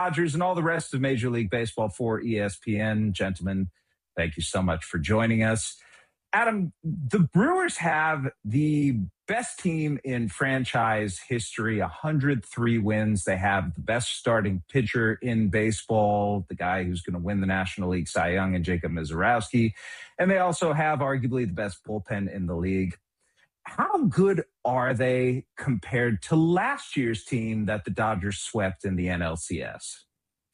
Dodgers and all the rest of Major League Baseball for ESPN. Gentlemen, thank you so much for joining us. Adam, the Brewers have the best team in franchise history, 103 wins. They have the best starting pitcher in baseball, the guy who's going to win the National League Cy Young, and Jacob Misiorowski. And they also have arguably the best bullpen in the league. How good are they compared to last year's team that the Dodgers swept in the NLCS?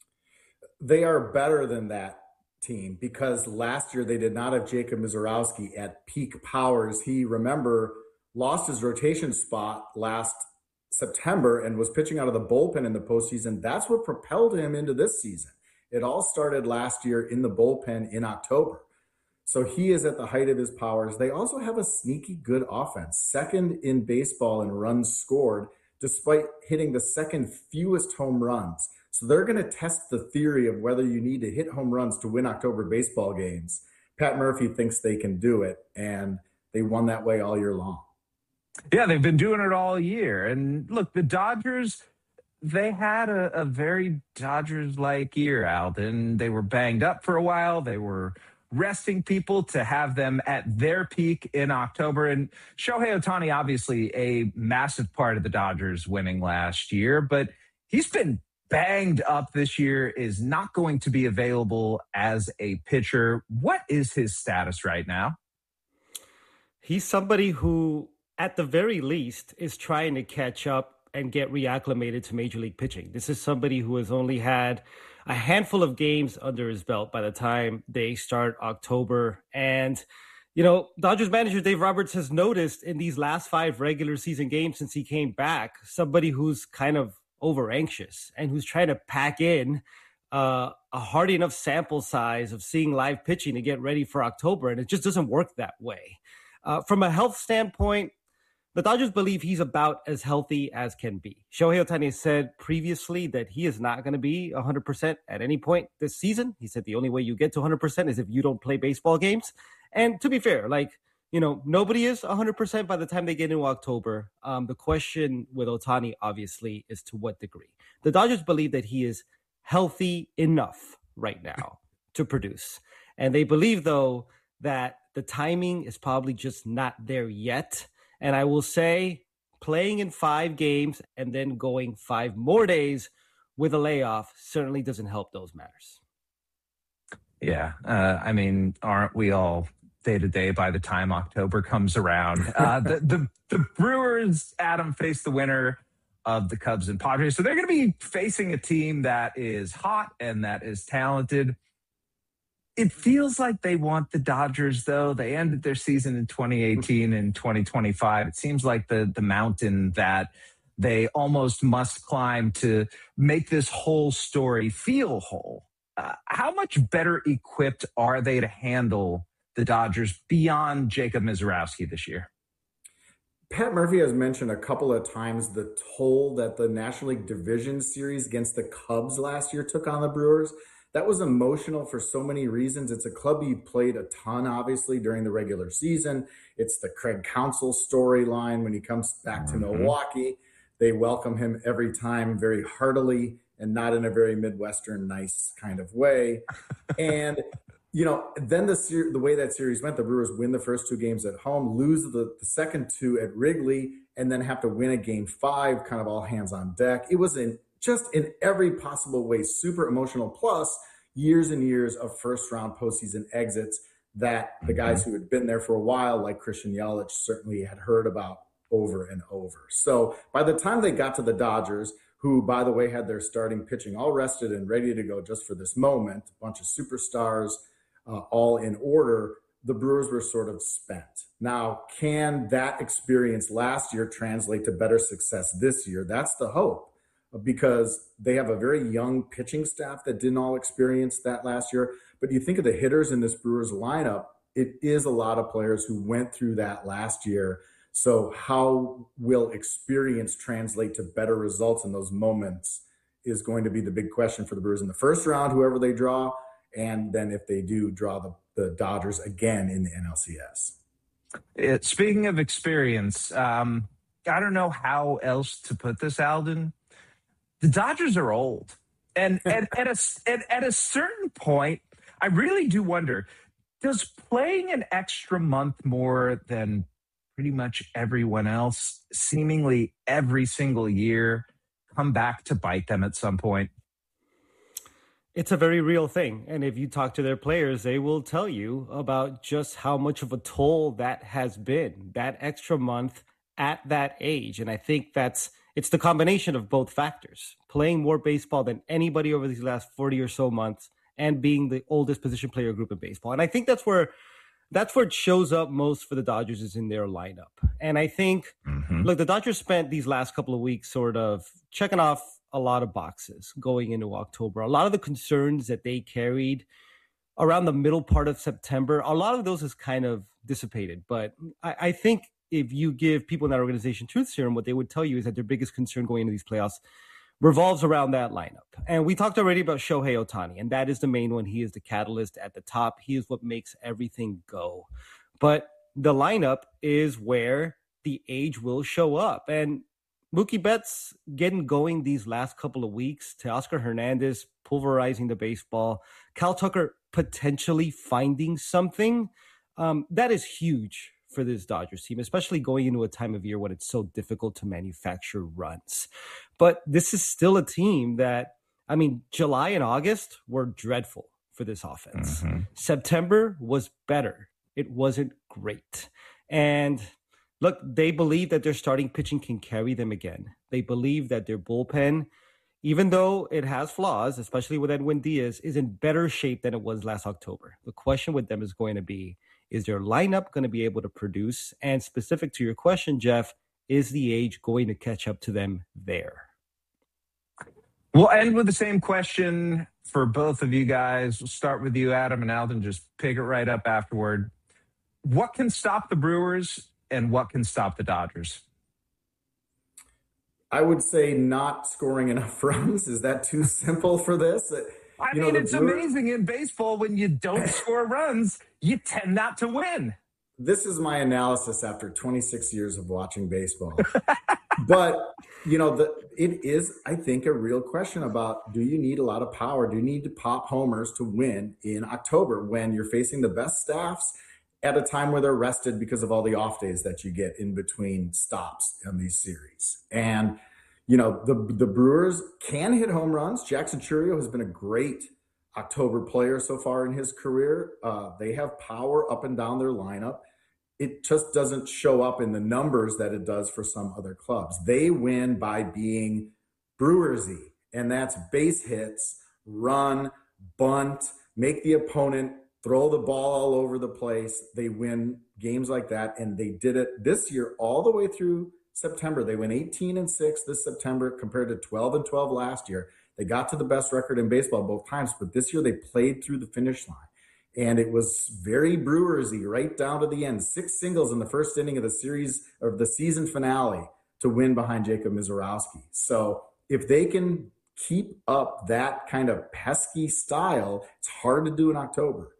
They are better than that team because last year they did not have Jacob Misiorowski at peak powers. He, remember, lost his rotation spot last September and was pitching out of the bullpen in the postseason. That's what propelled him into this season. It all started last year in the bullpen in October. So he is at the height of his powers. They also have a sneaky good offense, second in baseball in runs scored, despite hitting the second fewest home runs. So they're going to test the theory of whether you need to hit home runs to win October baseball games. Pat Murphy thinks they can do it, and they won that way all year long. Yeah, they've been doing it all year. And look, the Dodgers, they had a very Dodgers-like year, Alden. They were banged up for a while. They were resting people to have them at their peak in October. And Shohei Ohtani, obviously a massive part of the Dodgers winning last year, but he's been banged up this year, is not going to be available as a pitcher. What is his status right now? He's somebody who, at the very least, is trying to catch up and get reacclimated to Major League pitching. This is somebody who has only had a handful of games under his belt by the time they start October. And, you know, Dodgers manager Dave Roberts has noticed in these last 5 regular season games since he came back, somebody who's kind of over anxious and who's trying to pack in a hardy enough sample size of seeing live pitching to get ready for October. And it just doesn't work that way. From a health standpoint, the Dodgers believe he's about as healthy as can be. Shohei Ohtani said previously that he is not going to be 100% at any point this season. He said the only way you get to 100% is if you don't play baseball games. And to be fair, nobody is 100% by the time they get into October. The question with Ohtani, obviously, is to what degree. The Dodgers believe that he is healthy enough right now to produce. And they believe, though, that the timing is probably just not there yet. And I will say, playing in 5 games and then going 5 more days with a layoff certainly doesn't help those matters. Yeah. Aren't we all day to day by the time October comes around? The Brewers, Adam, face the winner of the Cubs and Padres. So they're going to be facing a team that is hot and that is talented. It feels like they want the Dodgers, though. They ended their season in 2018 and 2025. It seems like the mountain that they almost must climb to make this whole story feel whole. How much better equipped are they to handle the Dodgers beyond Jacob Misiorowski this year? Pat Murphy has mentioned a couple of times the toll that the National League Division Series against the Cubs last year took on the Brewers. That was emotional for so many reasons. It's a club he played a ton, obviously, during the regular season. It's the Craig Counsell storyline when he comes back to Milwaukee. They welcome him every time very heartily and not in a very Midwestern nice kind of way. And, then the way that series went, the Brewers win the first 2 games at home, lose the second 2 at Wrigley, and then have to win a game 5, kind of all hands on deck. It was just in every possible way, super emotional, plus years and years of first-round postseason exits that the guys who had been there for a while, like Christian Yelich, certainly had heard about over and over. So by the time they got to the Dodgers, who, by the way, had their starting pitching all rested and ready to go just for this moment, a bunch of superstars all in order, the Brewers were sort of spent. Now, can that experience last year translate to better success this year? That's the hope, because they have a very young pitching staff that didn't all experience that last year. But you think of the hitters in this Brewers lineup, it is a lot of players who went through that last year. So how will experience translate to better results in those moments is going to be the big question for the Brewers in the first round, whoever they draw, and then if they do draw the Dodgers again in the NLCS. Speaking of experience, I don't know how else to put this, Alden. The Dodgers are old. And at a certain point, I really do wonder, does playing an extra month more than pretty much everyone else, seemingly every single year, come back to bite them at some point? It's a very real thing. And if you talk to their players, they will tell you about just how much of a toll that has been, that extra month at that age. And I think it's the combination of both factors. Playing more baseball than anybody over these last 40 or so months and being the oldest position player group in baseball. And I think that's where it shows up most for the Dodgers is in their lineup. And I think, look, the Dodgers spent these last couple of weeks sort of checking off a lot of boxes going into October. A lot of the concerns that they carried around the middle part of September, a lot of those has kind of dissipated. But I think if you give people in that organization truth serum, what they would tell you is that their biggest concern going into these playoffs revolves around that lineup. And we talked already about Shohei Ohtani, and that is the main one. He is the catalyst at the top. He is what makes everything go. But the lineup is where the age will show up. And Mookie Betts getting going these last couple of weeks, Teoscar Hernandez pulverizing the baseball, Cal Tucker potentially finding something, that is huge for this Dodgers team, especially going into a time of year when it's so difficult to manufacture runs. But this is still a team that, I mean, July and August were dreadful for this offense. September was better. It wasn't great. And look, they believe that their starting pitching can carry them again. They believe that their bullpen, even though it has flaws, especially with Edwin Diaz, is in better shape than it was last October. The question with them is going to be, is their lineup going to be able to produce? And specific to your question, Jeff, is the age going to catch up to them there? We'll end with the same question for both of you guys. We'll start with you, Adam, and Alden. Just pick it right up afterward. What can stop the Brewers and what can stop the Dodgers? I would say not scoring enough runs. Is that too simple for this? I mean, it's amazing in baseball when you don't score runs, you tend not to win. This is my analysis after 26 years of watching baseball. But, it is, I think, a real question about, do you need a lot of power? Do you need to pop homers to win in October when you're facing the best staffs at a time where they're rested because of all the off days that you get in between stops in these series? And the Brewers can hit home runs. Jackson Chourio has been a great October player so far in his career. They have power up and down their lineup. It just doesn't show up in the numbers that it does for some other clubs. They win by being Brewersy, and that's base hits, run, bunt, make the opponent throw the ball all over the place. They win games like that, and they did it this year all the way through September. They went 18-6 this September compared to 12-12 last year. They got to the best record in baseball both times, but this year they played through the finish line. And it was very Brewersy right down to the end. 6 singles in the first inning of the series of the season finale to win behind Jacob Misiorowski. So if they can keep up that kind of pesky style, it's hard to do in October.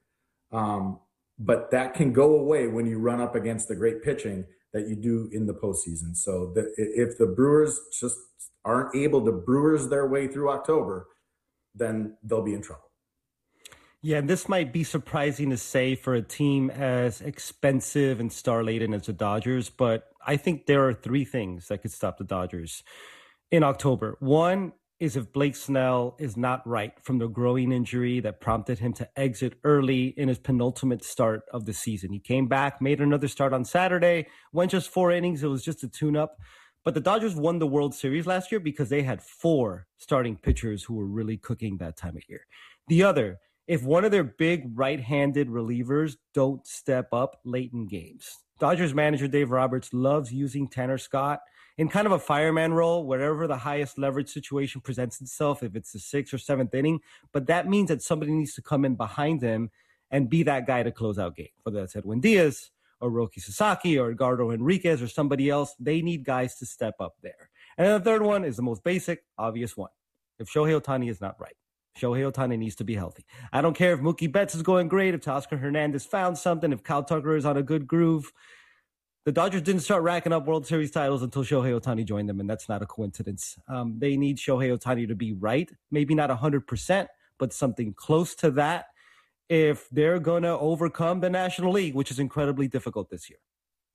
But that can go away when you run up against the great pitching that you do in the postseason. So if the Brewers just aren't able to Brewers their way through October, then they'll be in trouble. Yeah, and this might be surprising to say for a team as expensive and star-laden as the Dodgers, but I think there are 3 things that could stop the Dodgers in October. One is if Blake Snell is not right from the groin injury that prompted him to exit early in his penultimate start of the season. He came back, made another start on Saturday, went just 4 innings. It was just a tune-up. But the Dodgers won the World Series last year because they had 4 starting pitchers who were really cooking that time of year. The other, if one of their big right-handed relievers don't step up late in games. Dodgers manager Dave Roberts loves using Tanner Scott in kind of a fireman role, wherever the highest leverage situation presents itself, if it's the 6th or 7th inning. But that means that somebody needs to come in behind him and be that guy to close out game, whether that's Edwin Diaz or Roki Sasaki or Edgardo Enriquez or somebody else. They need guys to step up there. And then the third one is the most basic, obvious one. If Shohei Ohtani is not right, Shohei Ohtani needs to be healthy. I don't care if Mookie Betts is going great, if Teoscar Hernandez found something, if Cal Tucker is on a good groove. The Dodgers didn't start racking up World Series titles until Shohei Ohtani joined them, and that's not a coincidence. They need Shohei Ohtani to be right, maybe not 100%, but something close to that if they're going to overcome the National League, which is incredibly difficult this year.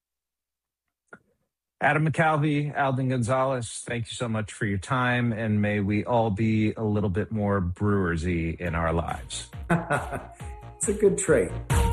Adam McCalvy, Alden Gonzalez, thank you so much for your time, and may we all be a little bit more Brewersy in our lives. It's a good trait.